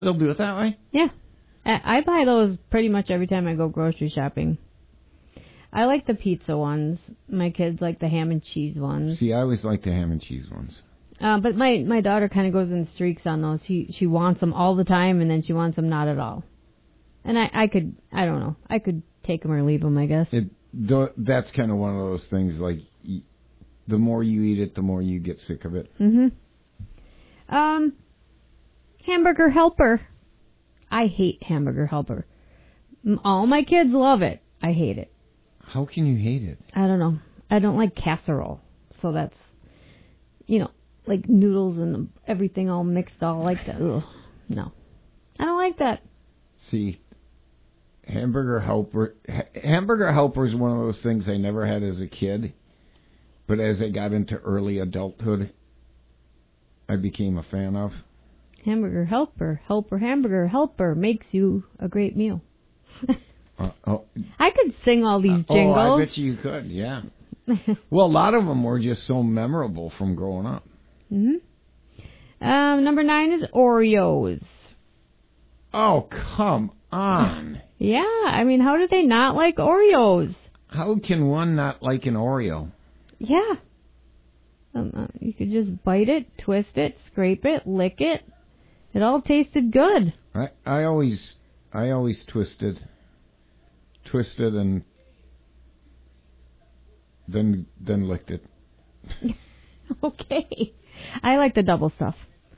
They'll do it that way? Yeah. I buy those pretty much every time I go grocery shopping. I like the pizza ones. My kids like the ham and cheese ones. See, I always like the ham and cheese ones. But my daughter kind of goes in streaks on those. She wants them all the time, and then she wants them not at all. And I don't know. I could take them or leave them, I guess. That's kind of one of those things, like, the more you eat it, the more you get sick of it. Mm-hmm. Hamburger Helper. I hate Hamburger Helper. All my kids love it. I hate it. How can you hate it? I don't know. I don't like casserole. So that's, like noodles and everything all mixed all like that. Ugh, no. I don't like that. See, Hamburger Helper is one of those things I never had as a kid. But as I got into early adulthood, I became a fan of. Hamburger Helper. Hamburger Helper makes you a great meal. I could sing all these jingles. Oh, I bet you could, yeah. Well, a lot of them were just so memorable from growing up. Mm-hmm. Number 9 is Oreos. Oh, come on. Yeah, I mean, how do they not like Oreos? How can one not like an Oreo? Yeah. You could just bite it, twist it, scrape it, lick it. It all tasted good. I always twisted and then licked it. Okay. I like the double stuff.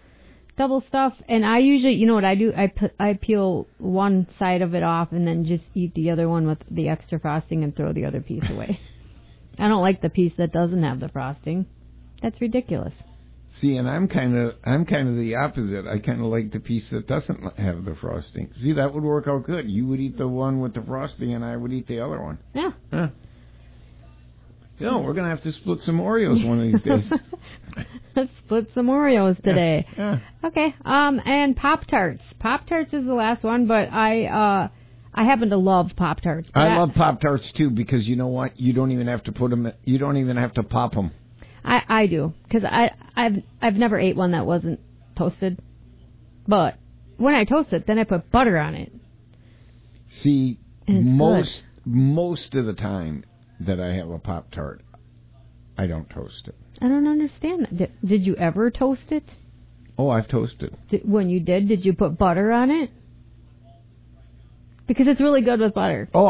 And I usually, you know what I do? I peel one side of it off and then just eat the other one with the extra frosting and throw the other piece away. I don't like the piece that doesn't have the frosting. That's ridiculous. See, and I'm kind of the opposite. I kind of like the piece that doesn't have the frosting. See, that would work out good. You would eat the one with the frosting, and I would eat the other one. Yeah. Huh. We're going to have to split some Oreos one of these days. Let's split some Oreos today. Yeah. Okay. And Pop-Tarts. Pop-Tarts is the last one, but I happen to love Pop-Tarts. I love Pop-Tarts too, because you know what? You don't even have to you don't even have to pop them. I do, because I've never ate one that wasn't toasted. But when I toast it, then I put butter on it. See, most of the time that I have a Pop-Tart, I don't toast it. I don't understand that. Did you ever toast it? Oh, I've toasted. When you did you put butter on it? Because it's really good with butter. Oh,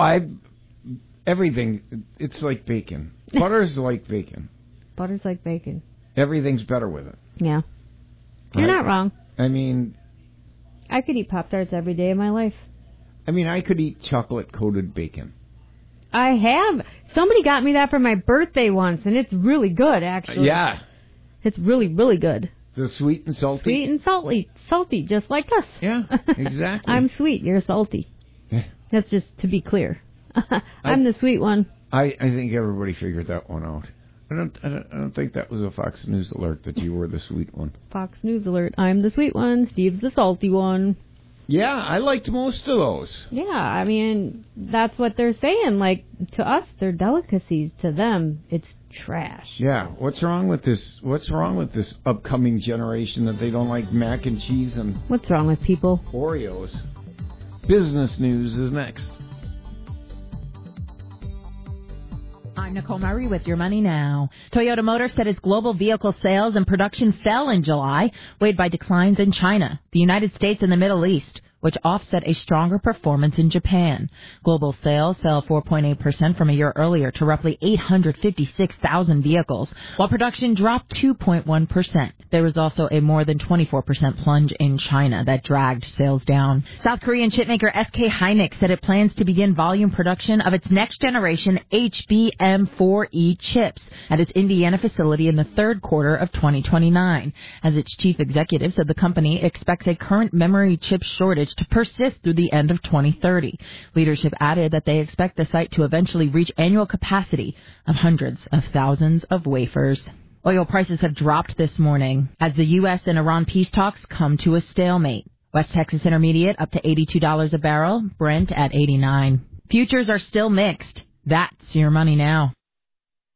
everything, it's like bacon. Butter's like bacon. Butter's like bacon. Everything's better with it. Yeah. You're not wrong. I mean, I could eat Pop-Tarts every day of my life. I mean, I could eat chocolate-coated bacon. I have. Somebody got me that for my birthday once, and it's really good, actually. Yeah. It's really, really good. The sweet and salty? Sweet and salty, just like us. Yeah, exactly. I'm sweet, you're salty. Yeah. That's just to be clear. I'm the sweet one. I think everybody figured that one out. I don't think that was a Fox News alert that you were the sweet one. Fox News alert. I'm the sweet one. Steve's the salty one. Yeah, I liked most of those. Yeah, I mean, that's what they're saying. Like, to us, they're delicacies. To them, it's trash. Yeah, what's wrong with this? What's wrong with this upcoming generation that they don't like mac and cheese and... What's wrong with people? Oreos. Business news is next. I'm Nicole Murray with Your Money Now. Toyota Motor said its global vehicle sales and production fell in July, weighed by declines in China, the United States, and the Middle East, which offset a stronger performance in Japan. Global sales fell 4.8% from a year earlier to roughly 856,000 vehicles, while production dropped 2.1%. There was also a more than 24% plunge in China that dragged sales down. South Korean chipmaker SK Hynix said it plans to begin volume production of its next-generation HBM4E chips at its Indiana facility in the third quarter of 2029. As its chief executive said, the company expects a current memory chip shortage to persist through the end of 2030. Leadership added that they expect the site to eventually reach annual capacity of hundreds of thousands of wafers. Oil prices have dropped this morning as the U.S. and Iran peace talks come to a stalemate. West Texas Intermediate up to $82 a barrel, Brent at $89. Futures are still mixed. That's Your Money Now.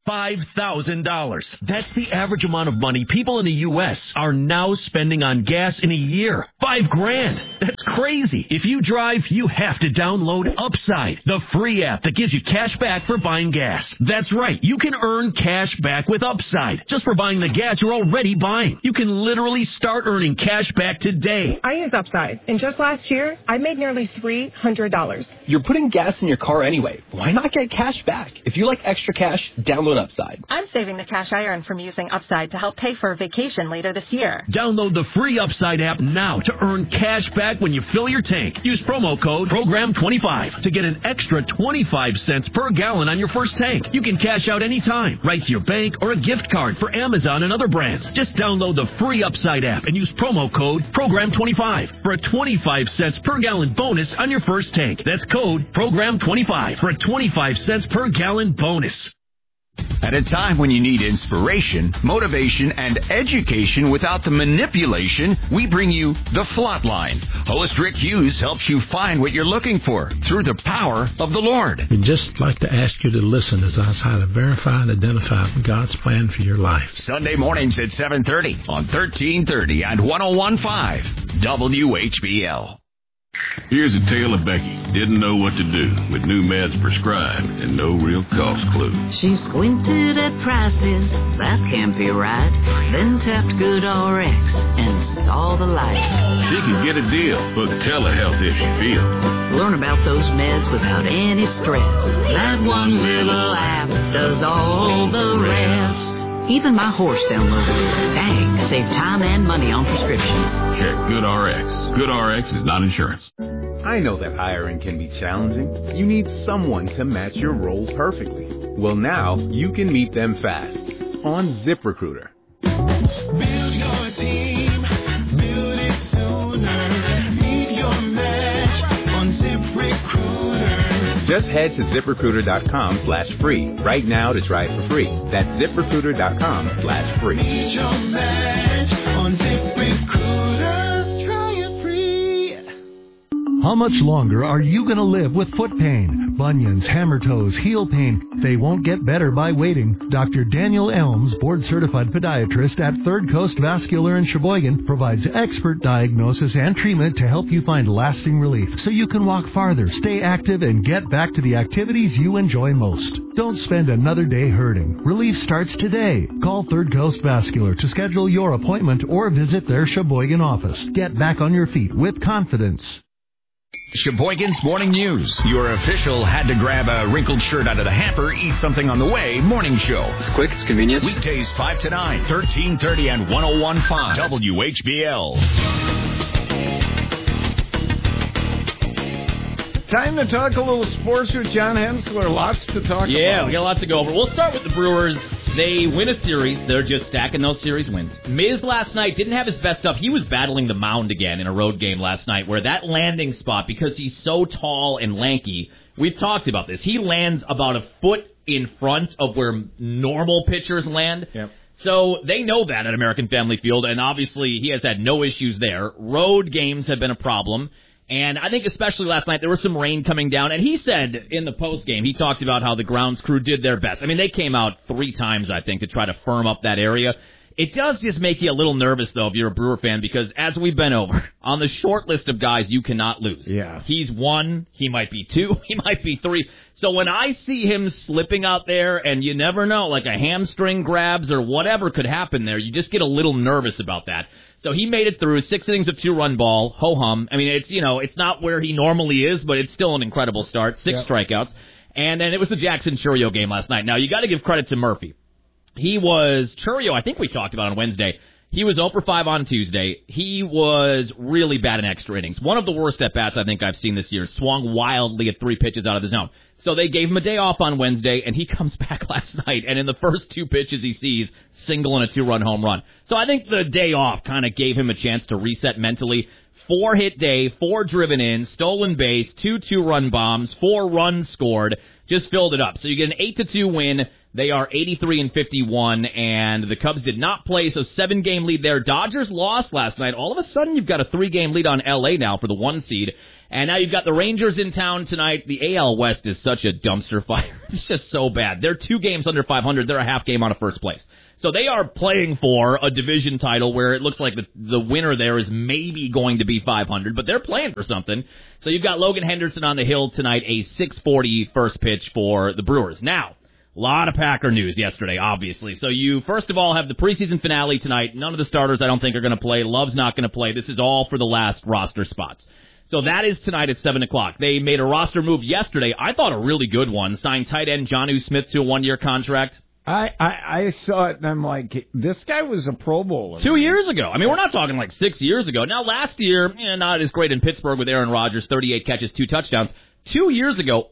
$5,000. That's the average amount of money people in the U.S. are now spending on gas in a year. $5,000. That's crazy. If you drive, you have to download Upside, the free app that gives you cash back for buying gas. That's right. You can earn cash back with Upside just for buying the gas you're already buying. You can literally start earning cash back today. I use Upside, and just last year, I made nearly $300. You're putting gas in your car anyway. Why not get cash back? If you like extra cash, download Upside. I'm saving the cash I earn from using Upside to help pay for a vacation later this year. Download the free Upside app now to earn cash back when you fill your tank. Use promo code PROGRAM25 to get an extra 25 cents per gallon on your first tank. You can cash out anytime, right to your bank or a gift card for Amazon and other brands. Just download the free Upside app and use promo code PROGRAM25 for a 25 cents per gallon bonus on your first tank. That's code PROGRAM25 for a 25 cents per gallon bonus. At a time when you need inspiration, motivation, and education without the manipulation, we bring you The Flatline. Host Rick Hughes helps you find what you're looking for through the power of the Lord. We'd just like to ask you to listen as I try to verify and identify God's plan for your life. Sunday mornings at 7:30 on 1330 and 101.5 WHBL. Here's a tale of Becky. Didn't know what to do with new meds prescribed and no real cost clue. She squinted at prices, that can't be right. Then tapped GoodRx and saw the light. She could get a deal, book telehealth if she feels. Learn about those meds without any stress. That one little app does all the rest. Even my horse downloaded it. Dang, save time and money on prescriptions. Check GoodRx. GoodRx is not insurance. I know that hiring can be challenging. You need someone to match your roles perfectly. Well, now you can meet them fast on ZipRecruiter. Build your team. Build it sooner. Meet your match on ZipRecruiter. Just head to ZipRecruiter.com/free right now to try it for free. That's ZipRecruiter.com/free. Meet your match on ZipRecruiter. Try it free. How much longer are you going to live with foot pain? Bunions, hammer toes, heel pain. They won't get better by waiting. Dr. Daniel Elms, board-certified podiatrist at Third Coast Vascular in Sheboygan, provides expert diagnosis and treatment to help you find lasting relief so you can walk farther, stay active, and get back to the activities you enjoy most. Don't spend another day hurting. Relief starts today. Call Third Coast Vascular to schedule your appointment or visit their Sheboygan office. Get back on your feet with confidence. Sheboygan's Morning News. Your official had to grab a wrinkled shirt out of the hamper, eat something on the way morning show. It's quick, it's convenient. Weekdays 5 to 9, 1330 and 101.5 WHBL. Time to talk a little sports with John Hensler. Lots to talk about. Yeah, we got lots to go over. We'll start with the Brewers. They win a series. They're just stacking those series wins. Miz last night didn't have his best stuff. He was battling the mound again in a road game last night where that landing spot, because he's so tall and lanky, we've talked about this. He lands about a foot in front of where normal pitchers land. Yep. So they know that at American Family Field, and obviously he has had no issues there. Road games have been a problem. And I think especially last night, there was some rain coming down. And he said in the postgame, he talked about how the grounds crew did their best. I mean, they came out 3 times, I think, to try to firm up that area. It does just make you a little nervous, though, if you're a Brewer fan, because as we've been over, on the short list of guys you cannot lose. Yeah. He's 1, he might be 2, he might be 3. So when I see him slipping out there, and you never know, like a hamstring grabs or whatever could happen there, you just get a little nervous about that. So he made it through 6 innings of 2-run ball, ho-hum. I mean, it's not where he normally is, but it's still an incredible start. 6 strikeouts. And then it was the Jackson-Chourio game last night. Now, you got to give credit to Murphy. Chourio, I think we talked about on Wednesday. He was 0 for 5 on Tuesday. He was really bad in extra innings. One of the worst at-bats I think I've seen this year. Swung wildly at 3 pitches out of the zone. So they gave him a day off on Wednesday, and he comes back last night, and in the first 2 pitches he sees, single and a 2-run home run. So I think the day off kind of gave him a chance to reset mentally. 4-hit day, 4 driven in, stolen base, 2 2-run bombs, 4 runs scored, just filled it up. So you get an 8-2 win. They are 83-51, and the Cubs did not play, so 7-game lead there. Dodgers lost last night. All of a sudden, you've got a 3-game lead on L.A. now for the 1 seed. And now you've got the Rangers in town tonight. The AL West is such a dumpster fire. It's just so bad. They're 2 games under 500. They're a half game out of first place. So they are playing for a division title where it looks like the winner there is maybe going to be 500, but they're playing for something. So you've got Logan Henderson on the hill tonight, a 6:40 first pitch for the Brewers. Now, a lot of Packer news yesterday, obviously. So you, first of all, have the preseason finale tonight. None of the starters, I don't think, are going to play. Love's not going to play. This is all for the last roster spots. So that is tonight at 7 o'clock. They made a roster move yesterday. I thought a really good one. Signed tight end Jonnu Smith to a 1-year contract. I saw it, and I'm like, this guy was a Pro Bowler. 2 years ago. I mean, we're not talking like 6 years ago. Now, last year, not as great in Pittsburgh with Aaron Rodgers, 38 catches, 2 touchdowns. 2 years ago,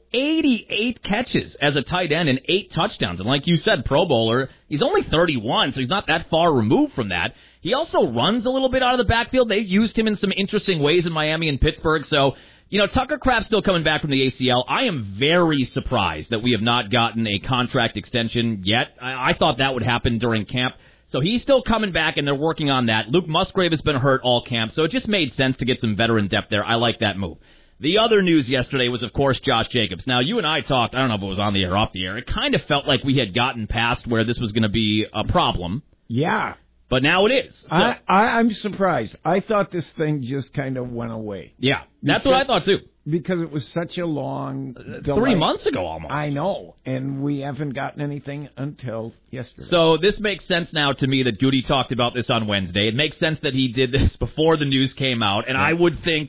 88 catches as a tight end and 8 touchdowns. And like you said, Pro Bowler, he's only 31, so he's not that far removed from that. He also runs a little bit out of the backfield. They used him in some interesting ways in Miami and Pittsburgh. So, Tucker Kraft's still coming back from the ACL. I am very surprised that we have not gotten a contract extension yet. I thought that would happen during camp. So he's still coming back, and they're working on that. Luke Musgrave has been hurt all camp, so it just made sense to get some veteran depth there. I like that move. The other news yesterday was, of course, Josh Jacobs. Now, you and I talked, I don't know if it was on the air or off the air. It kind of felt like we had gotten past where this was going to be a problem. Yeah. But now it is. I'm surprised. I thought this thing just kind of went away. Yeah, that's what I thought, too. Because it was such a long delay. 3 months ago, almost. I know, and we haven't gotten anything until yesterday. So this makes sense now to me that Goody talked about this on Wednesday. It makes sense that he did this before the news came out, and I would think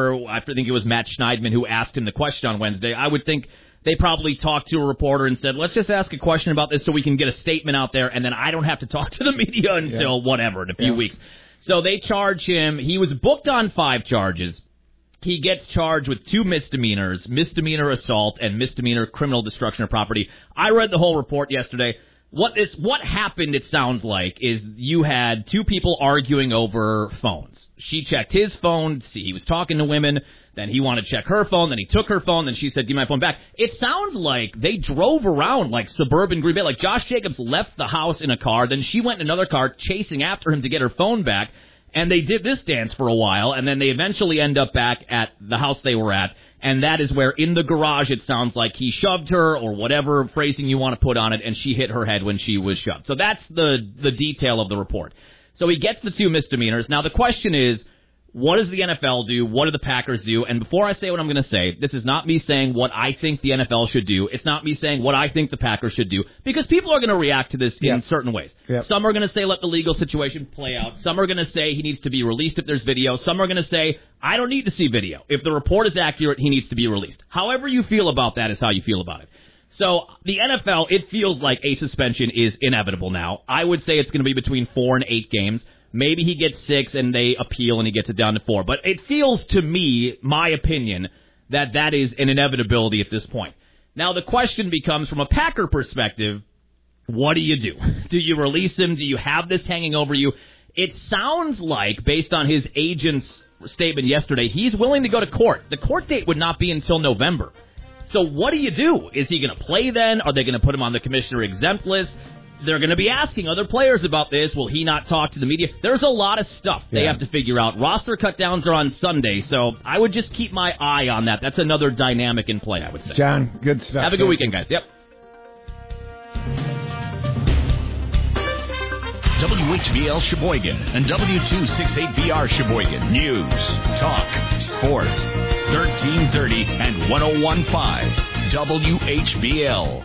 I think it was Matt Schneidman who asked him the question on Wednesday. I would think they probably talked to a reporter and said, let's just ask a question about this so we can get a statement out there, and then I don't have to talk to the media until whatever, in a few weeks. So they charge him. He was booked on 5 charges. He gets charged with 2 misdemeanors, misdemeanor assault and misdemeanor criminal destruction of property. I read the whole report yesterday. What happened, it sounds like, is you had 2 people arguing over phones. She checked his phone. See, he was talking to women. Then he wanted to check her phone. Then he took her phone. Then she said, give me my phone back. It sounds like they drove around like suburban Green Bay. Like Josh Jacobs left the house in a car. Then she went in another car chasing after him to get her phone back. And they did this dance for a while. And then they eventually end up back at the house they were at. And that is where in the garage it sounds like he shoved her or whatever phrasing you want to put on it. And she hit her head when she was shoved. So that's the detail of the report. So he gets the 2 misdemeanors. Now the question is, what does the NFL do? What do the Packers do? And before I say what I'm going to say, this is not me saying what I think the NFL should do. It's not me saying what I think the Packers should do, because people are going to react to this in certain ways. Yep. Some are going to say let the legal situation play out. Some are going to say he needs to be released if there's video. Some are going to say I don't need to see video. If the report is accurate, he needs to be released. However you feel about that is how you feel about it. So the NFL, it feels like a suspension is inevitable now. I would say it's going to be between 4 and 8 games. Maybe he gets 6 and they appeal and he gets it down to 4. But it feels to me, my opinion, that is an inevitability at this point. Now the question becomes, from a Packer perspective, what do you do? Do you release him? Do you have this hanging over you? It sounds like, based on his agent's statement yesterday, he's willing to go to court. The court date would not be until November. So what do you do? Is he going to play then? Are they going to put him on the commissioner exempt list? They're going to be asking other players about this. Will he not talk to the media? There's a lot of stuff they have to figure out. Roster cutdowns are on Sunday, so I would just keep my eye on that. That's another dynamic in play, I would say. John, good stuff. Have a good weekend, guys. Yep. WHBL Sheboygan and W268BR Sheboygan. News, talk, sports. 1330 and 101.5 WHBL.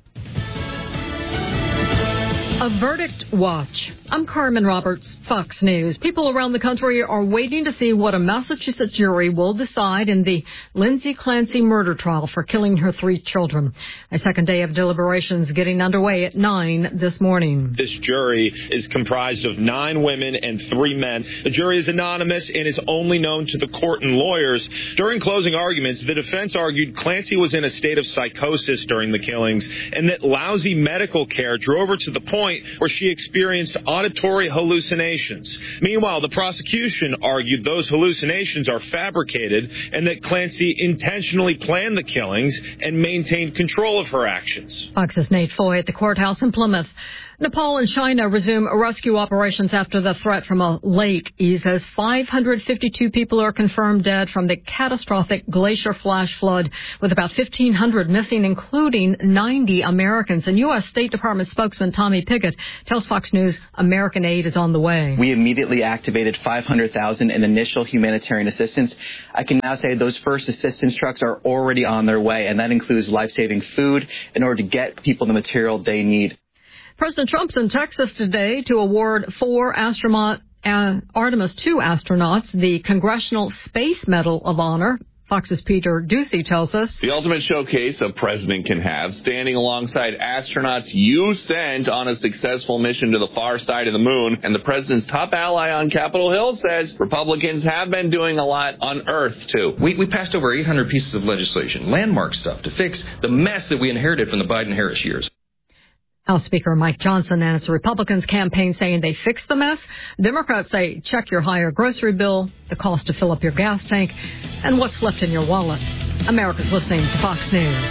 A verdict watch. I'm Carmen Roberts, Fox News. People around the country are waiting to see what a Massachusetts jury will decide in the Lindsay Clancy murder trial for killing her 3 children. A second day of deliberations getting underway at 9 this morning. This jury is comprised of 9 women and 3 men. The jury is anonymous and is only known to the court and lawyers. During closing arguments, the defense argued Clancy was in a state of psychosis during the killings and that lousy medical care drove her to the point point where she experienced auditory hallucinations. Meanwhile, the prosecution argued those hallucinations are fabricated and that Clancy intentionally planned the killings and maintained control of her actions. Fox's Nate Foy at the courthouse in Plymouth. Nepal and China resume rescue operations after the threat from a lake eases. 552 people are confirmed dead from the catastrophic glacier flash flood, with about 1,500 missing, including 90 Americans. And U.S. State Department spokesman Tommy Pickett tells Fox News American aid is on the way. We immediately activated $500,000 in initial humanitarian assistance. I can now say those first assistance trucks are already on their way, and that includes life-saving food in order to get people the material they need. President Trump's in Texas today to award 4 Artemis II astronauts the Congressional Space Medal of Honor. Fox's Peter Ducey tells us. The ultimate showcase a president can have, standing alongside astronauts you sent on a successful mission to the far side of the moon. And the president's top ally on Capitol Hill says Republicans have been doing a lot on Earth, too. We passed over 800 pieces of legislation, landmark stuff, to fix the mess that we inherited from the Biden-Harris years. House Speaker Mike Johnson and its Republicans campaign saying they fixed the mess. Democrats say check your higher grocery bill, the cost to fill up your gas tank, and what's left in your wallet. America's listening to Fox News.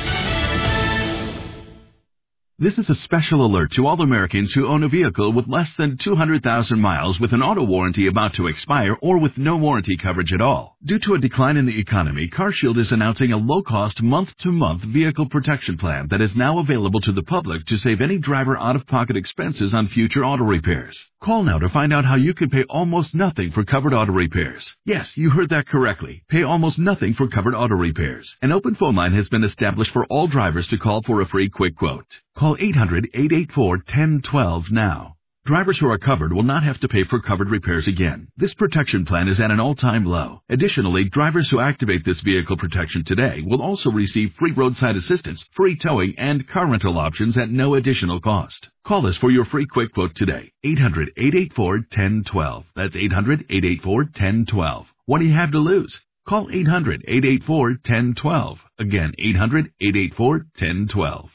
This is a special alert to all Americans who own a vehicle with less than 200,000 miles with an auto warranty about to expire or with no warranty coverage at all. Due to a decline in the economy, CarShield is announcing a low-cost month-to-month vehicle protection plan that is now available to the public to save any driver out-of-pocket expenses on future auto repairs. Call now to find out how you can pay almost nothing for covered auto repairs. Yes, you heard that correctly. Pay almost nothing for covered auto repairs. An open phone line has been established for all drivers to call for a free quick quote. Call 800-884-1012 now. Drivers who are covered will not have to pay for covered repairs again. This protection plan is at an all-time low. Additionally, drivers who activate this vehicle protection today will also receive free roadside assistance, free towing, and car rental options at no additional cost. Call us for your free quick quote today. 800-884-1012. That's 800-884-1012. What do you have to lose? Call 800-884-1012. Again, 800-884-1012.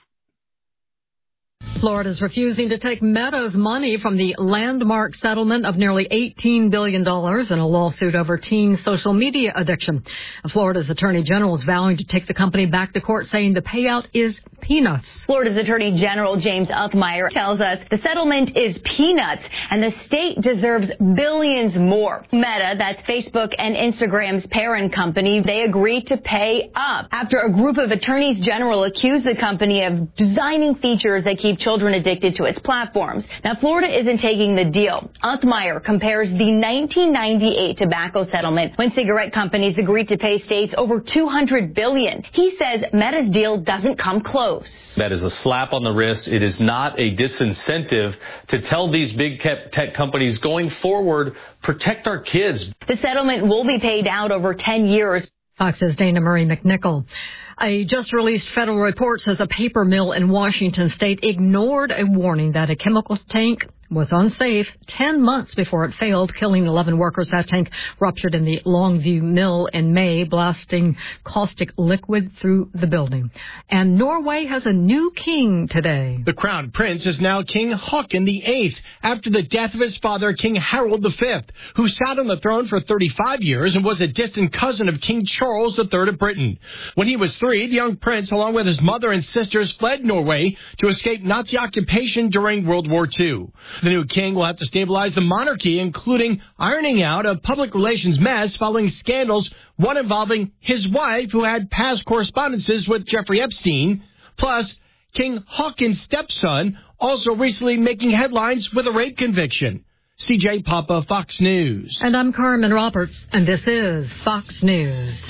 Florida's refusing to take Meta's money from the landmark settlement of nearly $18 billion in a lawsuit over teen social media addiction. Florida's Attorney General is vowing to take the company back to court, saying the payout is peanuts. Florida's Attorney General James Uthmeier tells us the settlement is peanuts and the state deserves billions more. Meta, that's Facebook and Instagram's parent company, they agreed to pay up after a group of attorneys general accused the company of designing features that keep children addicted to its platforms. Now, Florida isn't taking the deal. Uthmeier compares the 1998 tobacco settlement when cigarette companies agreed to pay states over $200 billion. He says Meta's deal doesn't come close. That is a slap on the wrist. It is not a disincentive to tell these big tech companies going forward, protect our kids. The settlement will be paid out over 10 years. Fox's Dana Marie McNichol. A just-released federal report says a paper mill in Washington state ignored a warning that a chemical tank was unsafe 10 months before it failed, killing 11 workers. That tank ruptured in the Longview mill in May, blasting caustic liquid through the building. And Norway has a new king today. The crown prince is now King Haakon VIII, after the death of his father, King Harold V, who sat on the throne for 35 years and was a distant cousin of King Charles III of Britain. When he was 3, the young prince, along with his mother and sisters, fled Norway to escape Nazi occupation during World War II. The new king will have to stabilize the monarchy, including ironing out a public relations mess following scandals, one involving his wife, who had past correspondences with Jeffrey Epstein, plus King Haakon's stepson, also recently making headlines with a rape conviction. CJ Papa, Fox News. And I'm Carmen Roberts, and this is Fox News.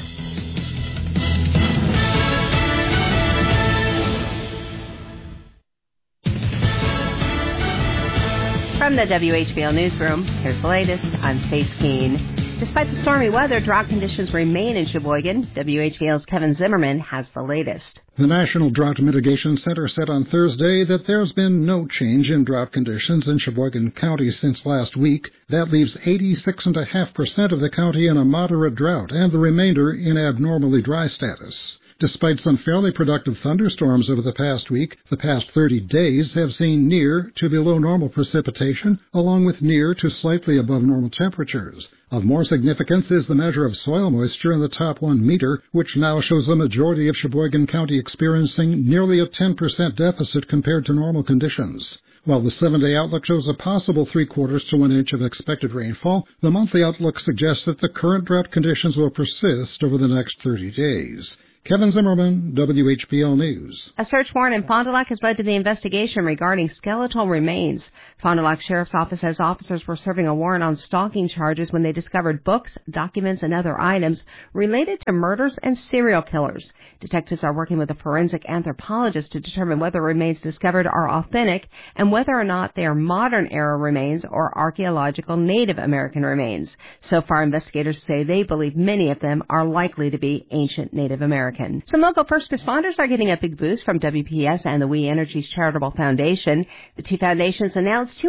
From the WHBL Newsroom, here's the latest. I'm Stace Keene. Despite the stormy weather, drought conditions remain in Sheboygan. WHBL's Kevin Zimmerman has the latest. The National Drought Mitigation Center said on Thursday that there's been no change in drought conditions in Sheboygan County since last week. That leaves 86.5% of the county in a moderate drought and the remainder in abnormally dry status. Despite some fairly productive thunderstorms over the past week, the past 30 days have seen near to below normal precipitation, along with near to slightly above normal temperatures. Of more significance is the measure of soil moisture in the top 1 meter, which now shows the majority of Sheboygan County experiencing nearly a 10% deficit compared to normal conditions. While the 7-day outlook shows a possible 3/4 to 1 inch of expected rainfall, the monthly outlook suggests that the current drought conditions will persist over the next 30 days. Kevin Zimmerman, WHBL News. A search warrant in Fond du Lac has led to the investigation regarding skeletal remains. Fond du Lac Sheriff's Office says officers were serving a warrant on stalking charges when they discovered books, documents, and other items related to murders and serial killers. Detectives are working with a forensic anthropologist to determine whether remains discovered are authentic and whether or not they are modern-era remains or archaeological Native American remains. So far, investigators say they believe many of them are likely to be ancient Native American. Some local first responders are getting a big boost from WPS and the We Energies Charitable Foundation. The two foundations announced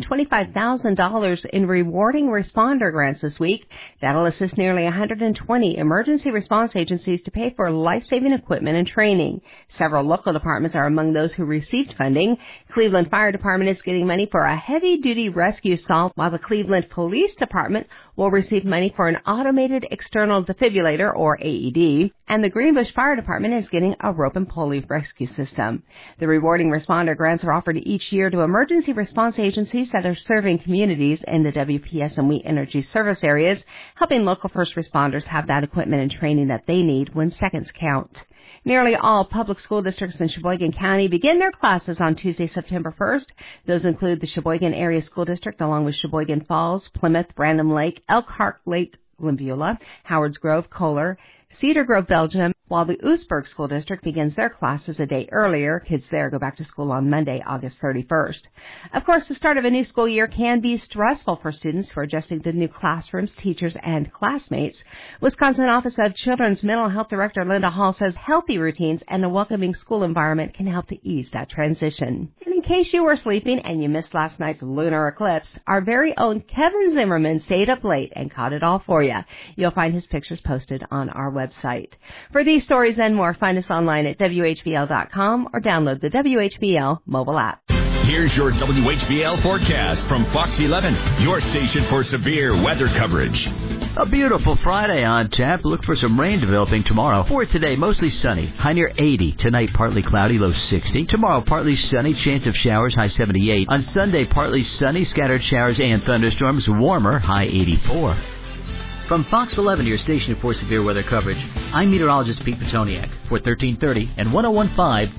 $225,000 in rewarding responder grants this week. That'll assist nearly 120 emergency response agencies to pay for life-saving equipment and training. Several local departments are among those who received funding. Cleveland Fire Department is getting money for a heavy-duty rescue salve, while the Cleveland Police Department will receive money for an automated external defibrillator, or AED, and the Greenbush Fire Department is getting a rope and pulley rescue system. The rewarding responder grants are offered each year to emergency response agencies that are serving communities in the WPS and We Energy service areas, helping local first responders have that equipment and training that they need when seconds count. Nearly all public school districts in Sheboygan County begin their classes on Tuesday, September 1st. Those include the Sheboygan Area School District, along with Sheboygan Falls, Plymouth, Random Lake, Elkhart Lake, Glenbeulah, Howards Grove, Kohler, Cedar Grove, Belgium, while the Oostburg School District begins their classes a day earlier. Kids there go back to school on Monday, August 31st. Of course, the start of a new school year can be stressful for students who are adjusting to new classrooms, teachers, and classmates. Wisconsin Office of Children's Mental Health Director Linda Hall says healthy routines and a welcoming school environment can help to ease that transition. And in case you were sleeping and you missed last night's lunar eclipse, our very own Kevin Zimmerman stayed up late and caught it all for you. You'll find his pictures posted on our website. For these stories and more, find us online at WHBL.com or download the WHBL mobile app. Here's your WHBL forecast from Fox 11, your station for severe weather coverage. A beautiful Friday on tap. Look for some rain developing tomorrow. For today, mostly sunny. High near 80. Tonight, partly cloudy, low 60. Tomorrow, partly sunny, chance of showers, high 78. On Sunday, partly sunny, scattered showers and thunderstorms, warmer, high 84. From Fox 11, your station for severe weather coverage, I'm meteorologist Pete Petoniak for 1330 and 101.5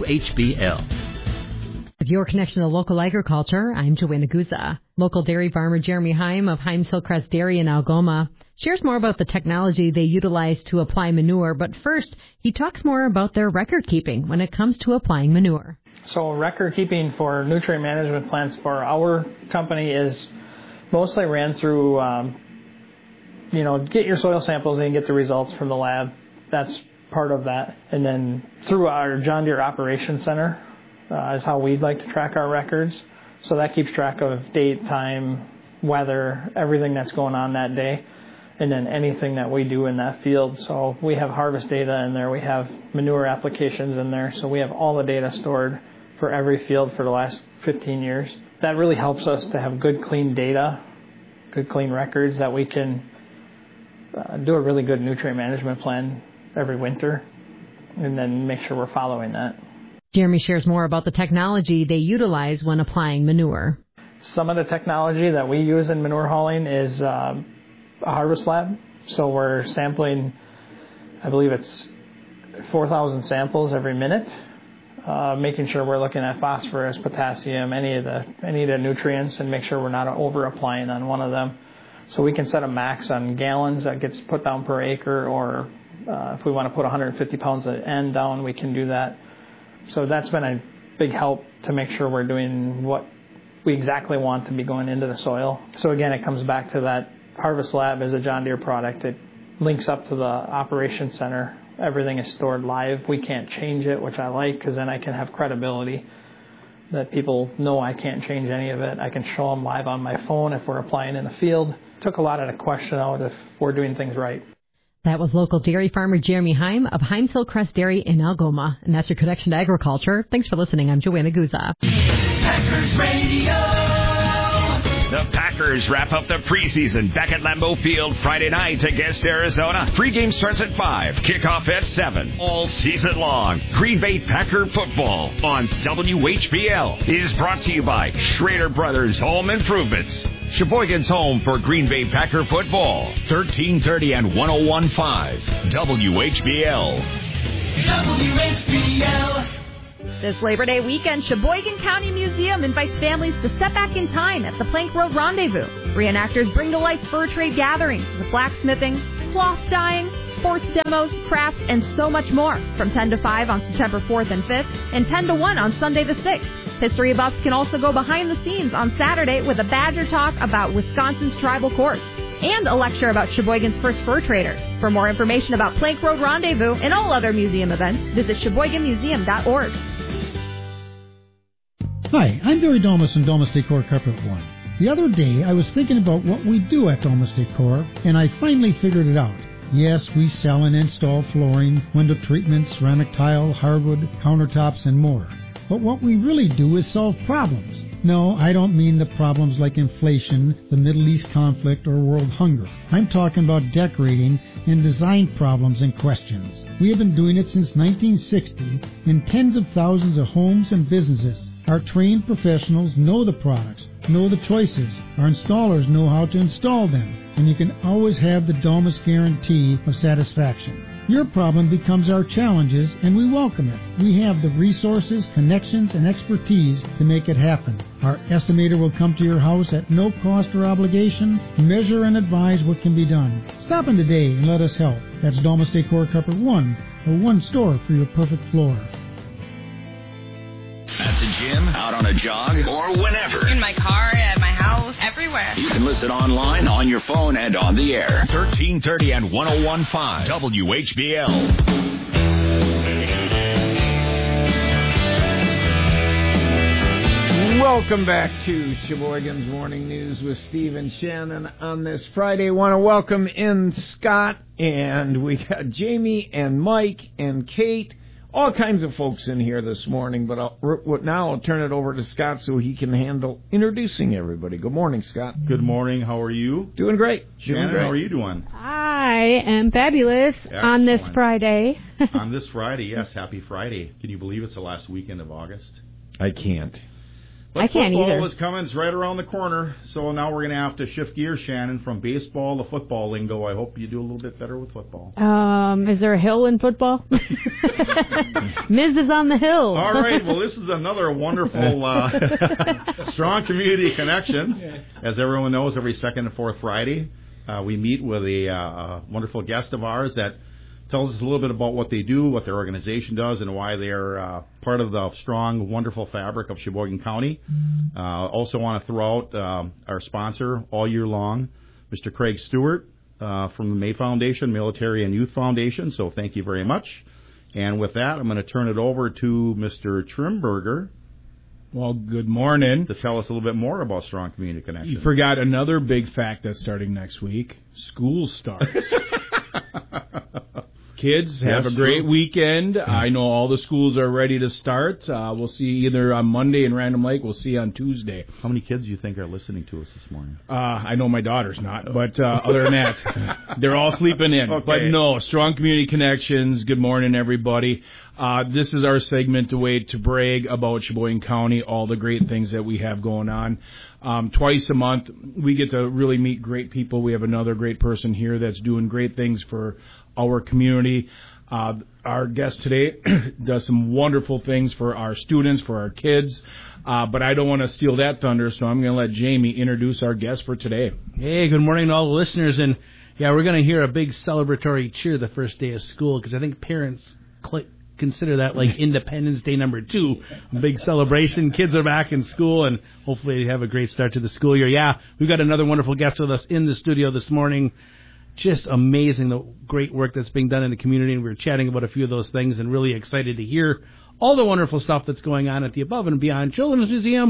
WHBL. With your connection to local agriculture, I'm Joanna Guza. Local dairy farmer Jeremy Heim of Heim's Hillcrest Dairy in Algoma shares more about the technology they utilize to apply manure, but first, he talks more about their record keeping when it comes to applying manure. So record keeping for nutrient management plans for our company is mostly ran through get your soil samples and get the results from the lab. That's part of that. And then through our John Deere Operations Center is how we'd like to track our records. So that keeps track of date, time, weather, everything that's going on that day, and then anything that we do in that field. So we have harvest data in there. We have manure applications in there. So we have all the data stored for every field for the last 15 years. That really helps us to have good, clean data, good, clean records that we can do a really good nutrient management plan every winter and then make sure we're following that. Jeremy shares more about the technology they utilize when applying manure. Some of the technology that we use in manure hauling is a harvest lab. So we're sampling, I believe it's 4,000 samples every minute, making sure we're looking at phosphorus, potassium, any of the nutrients, and make sure we're not over applying on one of them. So we can set a max on gallons that gets put down per acre, or if we want to put 150 pounds of N down, we can do that. So that's been a big help to make sure we're doing what we exactly want to be going into the soil. So again, it comes back to that Harvest Lab is a John Deere product. It links up to the Operations Center. Everything is stored live. We can't change it, which I like, because then I can have credibility that people know I can't change any of it. I can show them live on my phone if we're applying in the field. Took a lot of the question out if we're doing things right. That was local dairy farmer Jeremy Heim of Heims Hillcrest Dairy in Algoma. And that's your connection to agriculture. Thanks for listening. I'm Joanna Guza. Packers Radio. The Packers wrap up the preseason back at Lambeau Field Friday night against Arizona. Pregame starts at 5, kickoff at 7, all season long. Green Bay Packer football on WHBL is brought to you by Schrader Brothers Home Improvements. Sheboygan's home for Green Bay Packer football. 1330 and 101.5 WHBL. WHBL. This Labor Day weekend, Sheboygan County Museum invites families to step back in time at the Plank Road Rendezvous. Reenactors bring to life fur trade gatherings with blacksmithing, cloth dyeing, sports demos, crafts, and so much more from 10 to 5 on September 4th and 5th and 10 to 1 on Sunday the 6th. History buffs can also go behind the scenes on Saturday with a Badger talk about Wisconsin's tribal courts and a lecture about Sheboygan's first fur trader. For more information about Plank Road Rendezvous and all other museum events, visit SheboyganMuseum.org. Hi, I'm Barry Domus from Domus Decor Carpet One. The other day, I was thinking about what we do at Domus Decor, and I finally figured it out. Yes, we sell and install flooring, window treatments, ceramic tile, hardwood, countertops, and more. But what we really do is solve problems. No, I don't mean the problems like inflation, the Middle East conflict, or world hunger. I'm talking about decorating and design problems and questions. We have been doing it since 1960 in tens of thousands of homes and businesses. Our trained professionals know the products, know the choices. Our installers know how to install them. And you can always have the Domus guarantee of satisfaction. Your problem becomes our challenges, and we welcome it. We have the resources, connections, and expertise to make it happen. Our estimator will come to your house at no cost or obligation, measure and advise what can be done. Stop in today and let us help. That's Domus Decor Carpet One, or one store for your perfect floor. At the gym, out on a jog, or whenever. In my car, at my house, everywhere. You can listen online, on your phone, and on the air. 1330 and 101.5 WHBL. Welcome back to Sheboygan's Morning News with Steve and Shannon on this Friday. Want to welcome in Scott, and we got Jamie and Mike and Kate. All kinds of folks in here this morning, but I'll turn it over to Scott so he can handle introducing everybody. Good morning, Scott. Good morning. How are you? Doing great. Shannon, how are you doing? I am fabulous. Excellent. On this Friday. On this Friday, yes. Happy Friday. Can you believe it's the last weekend of August? I can't. But I can't either. football is coming. It's right around the corner. So now we're going to have to shift gears, Shannon, from baseball to football lingo. I hope you do a little bit better with football. Is there a hill in football? Miz is on the hill. All right. Well, this is another wonderful Strong Community Connections. As everyone knows, every second and fourth Friday, we meet with a wonderful guest of ours that tells us a little bit about what they do, what their organization does, and why they're part of the strong, wonderful fabric of Sheboygan County. Also want to throw out our sponsor all year long, Mr. Craig Stewart from the May Foundation, Military and Youth Foundation. So thank you very much. And with that, I'm going to turn it over to Mr. Trimberger. Well, good morning. To tell us a little bit more about Strong Community Connections. You forgot another big fact that's starting next week. School starts. Kids, have a great weekend. I know all the schools are ready to start. We'll see either on Monday in Random Lake. We'll see on Tuesday. How many kids do you think are listening to us this morning? I know my daughter's not, but other than that, they're all sleeping in. Okay. But no, Strong Community Connections. Good morning, everybody. This is our segment, a way to brag about Sheboygan County, all the great things that we have going on. Twice a month, we get to really meet great people. We have another great person here that's doing great things for our community. Our guest today does some wonderful things for our students, for our kids, but I don't want to steal that thunder, so I'm going to let Jamie introduce our guest for today. Hey, good morning to all the listeners, and yeah, we're going to hear a big celebratory cheer the first day of school, because I think parents consider that like Independence Day number 2, a big celebration. Kids are back in school, and hopefully they have a great start to the school year. Yeah, we've got another wonderful guest with us in the studio this morning. Just amazing, the great work that's being done in the community, and we were chatting about a few of those things, and really excited to hear all the wonderful stuff that's going on at the Above and Beyond Children's Museum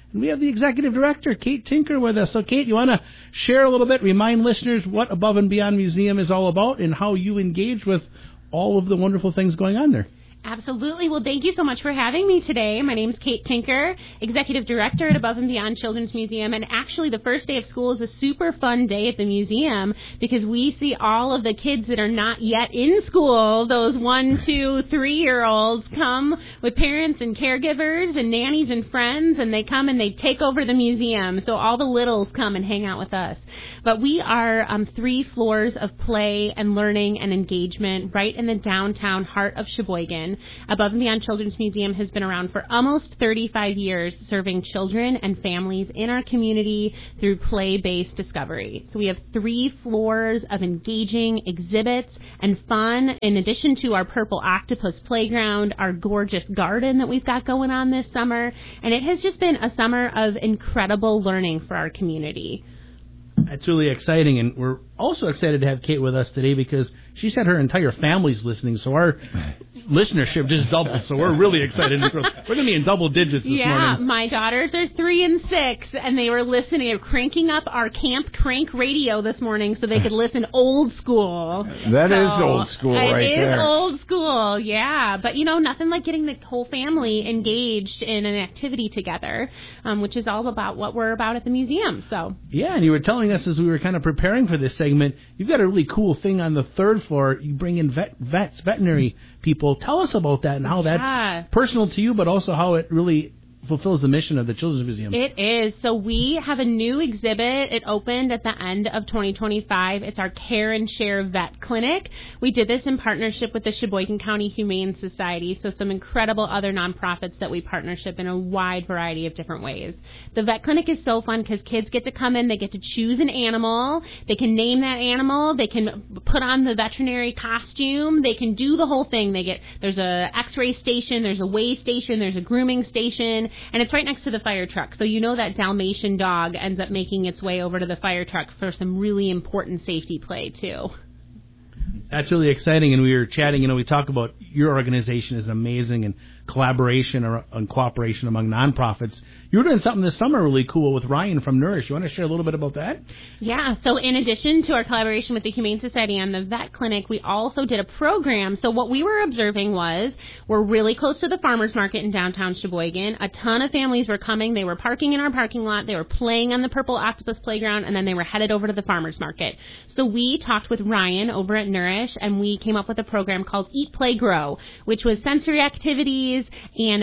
And we have the executive director, Kate Tinker, with us. So, Kate, you want to share a little bit, remind listeners what Above and Beyond Museum is all about and how you engage with all of the wonderful things going on there. Absolutely. Well, thank you so much for having me today. My name's Kate Tinker, Executive Director at Above and Beyond Children's Museum. And actually, the first day of school is a super fun day at the museum because we see all of the kids that are not yet in school, those 1, 2, 3-year-olds, come with parents and caregivers and nannies and friends, and they come and they take over the museum. So all the littles come and hang out with us. But we are 3 floors of play and learning and engagement right in the downtown heart of Sheboygan. Above and Beyond Children's Museum has been around for almost 35 years, serving children and families in our community through play-based discovery. So we have 3 floors of engaging exhibits and fun, in addition to our Purple Octopus Playground, our gorgeous garden that we've got going on this summer. And it has just been a summer of incredible learning for our community. That's really exciting, and we're also excited to have Kate with us today because she said her entire family's listening, so our listenership just doubled, so we're really excited. We're going to be in double digits this morning. Yeah, my daughters are 3 and 6, and they were listening. They were cranking up our Camp Crank radio this morning so they could listen old school. That is old school right there. It is old school, yeah. But, nothing like getting the whole family engaged in an activity together, which is all about what we're about at the museum. So. Yeah, and you were telling us as we were kind of preparing for this segment, you've got a really cool thing on the 3rd floor. You bring in veterinary people. Tell us about that and how that's personal to you, but also how it really fulfills the mission of the Children's Museum. It is. So we have a new exhibit. It opened at the end of 2025. It's our Care and Share Vet Clinic. We did this in partnership with the Sheboygan County Humane Society, so some incredible other nonprofits that we partnership in a wide variety of different ways. The vet clinic is so fun because kids get to come in, they get to choose an animal, they can name that animal, they can put on the veterinary costume, they can do the whole thing. There's a x-ray station, there's a weigh station, there's a grooming station, and it's right next to the fire truck. So that Dalmatian dog ends up making its way over to the fire truck for some really important safety play, too. That's really exciting, and we were chatting, we talk about your organization is amazing, and collaboration and cooperation among nonprofits. You were doing something this summer really cool with Ryan from Nourish. You want to share a little bit about that? Yeah, so in addition to our collaboration with the Humane Society and the vet clinic, we also did a program. So what we were observing was we're really close to the farmers market in downtown Sheboygan. A ton of families were coming. They were parking in our parking lot. They were playing on the Purple Octopus Playground, and then they were headed over to the farmers market. So we talked with Ryan over at Nourish, and we came up with a program called Eat, Play, Grow, which was sensory activities and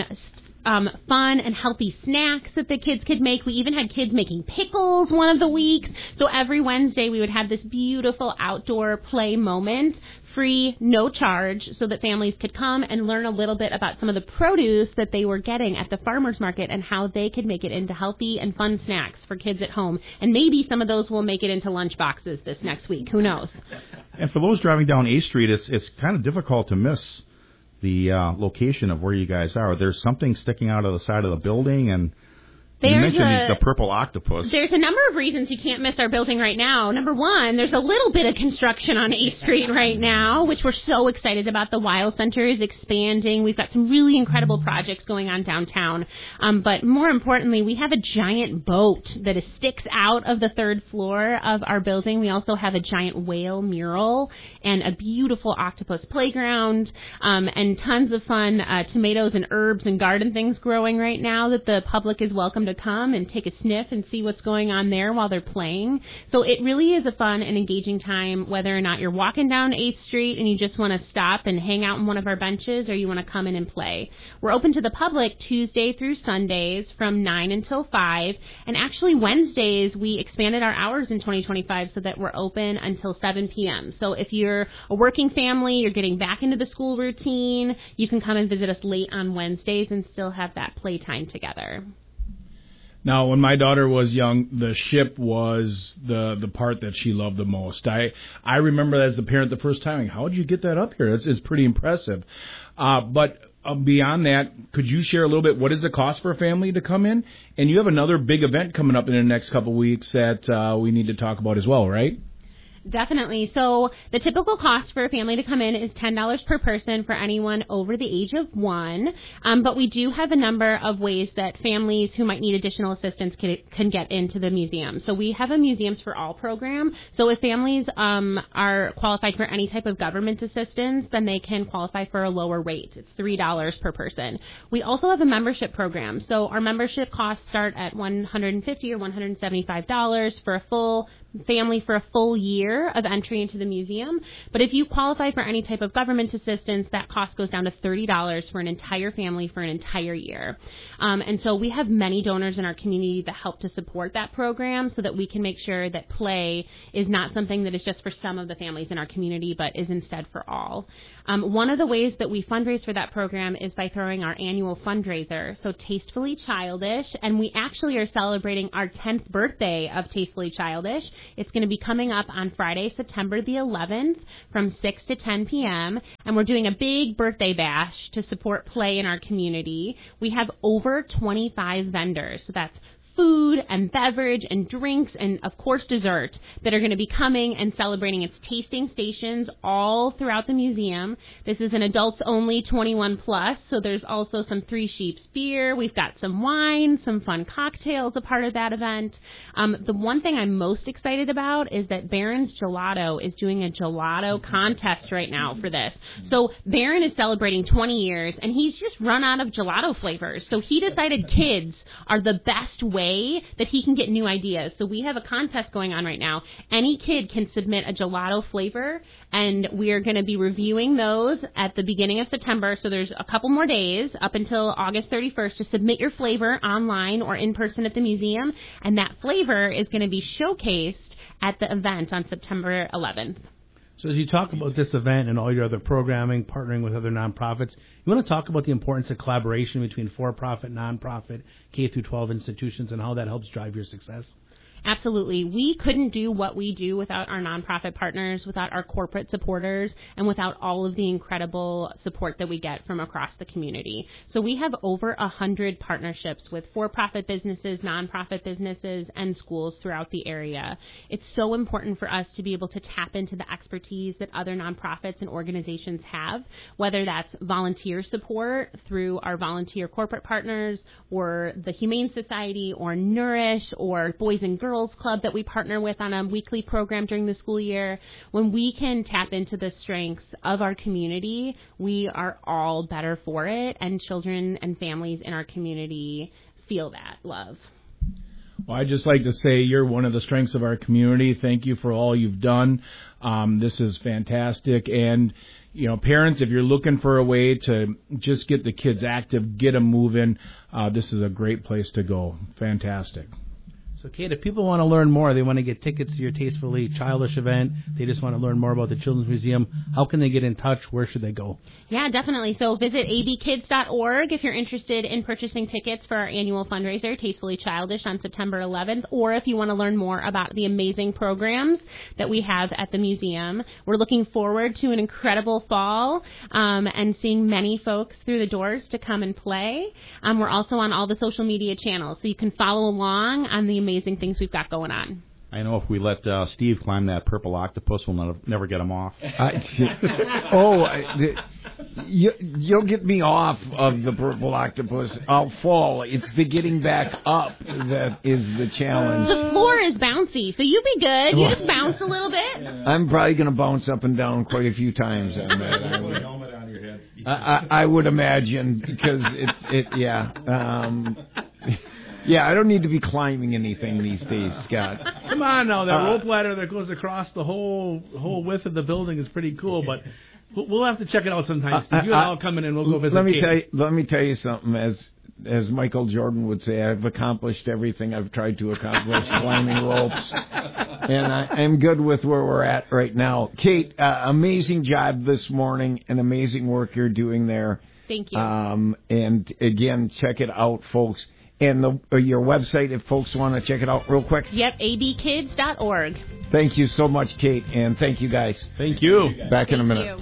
fun and healthy snacks that the kids could make. We even had kids making pickles one of the weeks. So every Wednesday we would have this beautiful outdoor play moment, free, no charge, so that families could come and learn a little bit about some of the produce that they were getting at the farmers market and how they could make it into healthy and fun snacks for kids at home. And maybe some of those will make it into lunch boxes this next week. Who knows? And for those driving down A Street, it's kind of difficult to miss the location of where you guys are. There's something sticking out of the side of the building, and you mentioned the Purple Octopus. There's a number of reasons you can't miss our building right now. Number one, there's a little bit of construction on 8th Street right now, which we're so excited about. The Wild Center is expanding. We've got some really incredible projects going on downtown. But more importantly, we have a giant boat that sticks out of the 3rd floor of our building. We also have a giant whale mural and a beautiful octopus playground, and tons of fun tomatoes and herbs and garden things growing right now that the public is welcome to come and take a sniff and see what's going on there while they're playing. So it really is a fun and engaging time, whether or not you're walking down 8th Street and you just want to stop and hang out on one of our benches, or you want to come in and play. We're open to the public Tuesday through Sundays from 9 until 5, and actually Wednesdays we expanded our hours in 2025 so that we're open until 7 p.m. So if you're a working family, you're getting back into the school routine, you can come and visit us late on Wednesdays and still have that playtime together. Now, when my daughter was young, the ship was the part that she loved the most. I remember as the parent the first time, like, how did you get that up here? It's pretty impressive. But beyond that, could you share a little bit, what is the cost for a family to come in? And you have another big event coming up in the next couple of weeks that we need to talk about as well, right? Definitely. So the typical cost for a family to come in is $10 per person for anyone over the age of 1. But we do have a number of ways that families who might need additional assistance can get into the museum. So we have a Museums for All program. So if families are qualified for any type of government assistance, then they can qualify for a lower rate. It's $3 per person. We also have a membership program. So our membership costs start at $150 or $175 for a full family for a full year of entry into the museum. But if you qualify for any type of government assistance, that cost goes down to $30 for an entire family for an entire year. And so we have many donors in our community that help to support that program so that we can make sure that play is not something that is just for some of the families in our community, but is instead for all. One of the ways that we fundraise for that program is by throwing our annual fundraiser, so Tastefully Childish, and we actually are celebrating our 10th birthday of Tastefully Childish. It's going to be coming up on Friday, September the 11th from 6 to 10 p.m., and we're doing a big birthday bash to support play in our community. We have over 25 vendors, so that's food and beverage and drinks and, of course, dessert that are going to be coming and celebrating its tasting stations all throughout the museum. This is an adults-only 21+, so there's also some Three Sheeps beer. We've got some wine, some fun cocktails a part of that event. The one thing I'm most excited about is that Barron's Gelato is doing a gelato contest right now for this. So Barron is celebrating 20 years, and he's just run out of gelato flavors. So he decided kids are the best way that he can get new ideas. So we have a contest going on right now. Any kid can submit a gelato flavor, and we are going to be reviewing those at the beginning of September. So there's a couple more days up until August 31st to submit your flavor online or in person at the museum, and that flavor is going to be showcased at the event on September 11th. So as you talk about this event and all your other programming, partnering with other nonprofits, you want to talk about the importance of collaboration between for-profit, nonprofit, K-12 institutions, and how that helps drive your success? Absolutely. We couldn't do what we do without our nonprofit partners, without our corporate supporters, and without all of the incredible support that we get from across the community. So we have over 100 partnerships with for-profit businesses, nonprofit businesses, and schools throughout the area. It's so important for us to be able to tap into the expertise that other nonprofits and organizations have, whether that's volunteer support through our volunteer corporate partners, or the Humane Society, or Nourish, or Boys and Girls Club that we partner with on a weekly program during the school year. When we can tap into the strengths of our community, we are all better for it, and children and families in our community feel that love. Well, I'd just like to say you're one of the strengths of our community. Thank you for all you've done. This is fantastic. And, you know, parents, if you're looking for a way to just get the kids active, get them moving, this is a great place to go. Fantastic. So, Kate, if people want to learn more, they want to get tickets to your Tastefully Childish event, they just want to learn more about the Children's Museum, how can they get in touch? Where should they go? Yeah, definitely. So visit abkids.org if you're interested in purchasing tickets for our annual fundraiser, Tastefully Childish, on September 11th, or if you want to learn more about the amazing programs that we have at the museum. We're looking forward to an incredible fall and seeing many folks through the doors to come and play. We're also on all the social media channels, so you can follow along on the amazing things we've got going on. I know if we let Steve climb that purple octopus, we'll never get him off. You'll get me off of the purple octopus. I'll fall. It's the getting back up that is the challenge. The floor is bouncy, so you be good. You just bounce a little bit. I'm probably going to bounce up and down quite a few times on that. I would imagine, because yeah, I don't need to be climbing anything these days, Scott. Come on now, that rope ladder that goes across the whole width of the building is pretty cool, but we'll have to check it out sometime. You and I'll come in and we'll go visit. Let me tell you something. As Michael Jordan would say, I've accomplished everything I've tried to accomplish climbing ropes, and I'm good with where we're at right now. Kate, amazing job this morning, and amazing work you're doing there. Thank you. And again, check it out, folks. And your website, if folks want to check it out real quick. Yep, abkids.org. Thank you so much, Kate, and thank you guys. Thank you. Back in a minute.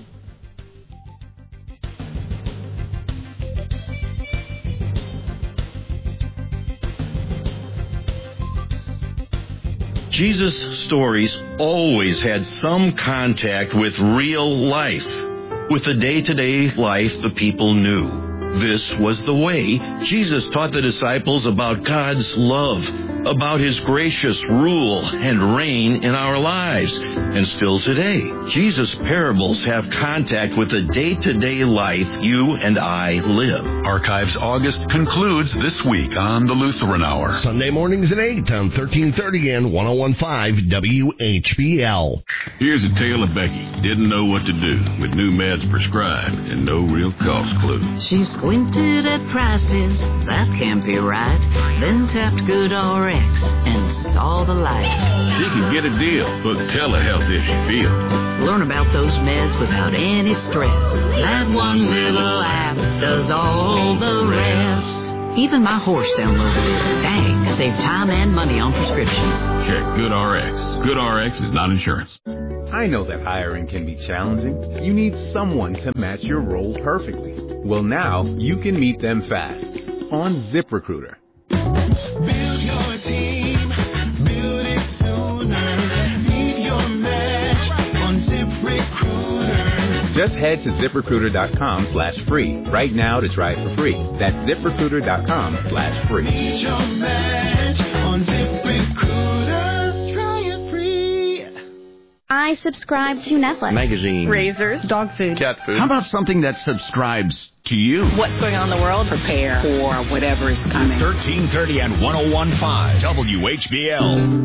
Jesus' stories always had some contact with real life, with the day-to-day life the people knew. This was the way Jesus taught the disciples about God's love, about His gracious rule and reign in our lives. And still today, Jesus' parables have contact with the day-to-day life you and I live. Archives August concludes this week on the Lutheran Hour. Sunday mornings at 8 on 1330 and 101.5 WHBL. Here's a tale of Becky. Didn't know what to do with new meds prescribed and no real cost clue. She squinted at prices, that can't be right. Then tapped GoodRx and saw the light. She could get a deal, but telehealth if she feels. Learn about those meds without any stress. That one little app does all the rest. Even my horse downloaded it. Dang, save time and money on prescriptions. Check GoodRx. GoodRx is not insurance. I know that hiring can be challenging. You need someone to match your role perfectly. Well, now you can meet them fast on ZipRecruiter. Build your team, build it sooner. Meet your match on ZipRecruiter. Just head to ZipRecruiter.com/free right now to try it for free. That's ZipRecruiter.com/free. Meet your match on ZipRecruiter. Try it free. I subscribe to Netflix. Magazine. Razors. Dog food. Cat food. How about something that subscribes to you? What's going on in the world? Prepare for whatever is coming. 1330 and 101.5 WHBL.